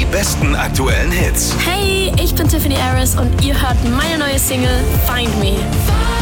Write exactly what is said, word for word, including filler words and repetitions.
besten aktuellen Hits. Hey, ich bin Tiffany Harris und ihr hört meine neue Single Find Me.